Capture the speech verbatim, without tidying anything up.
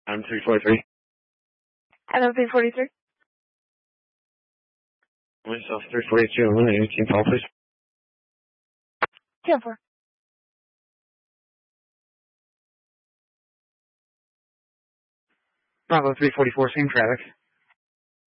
I'm three forty-three. Adam three forty-three. Myself three forty-two. I'm going to call, please. ten four. Bravo three forty-four, same traffic.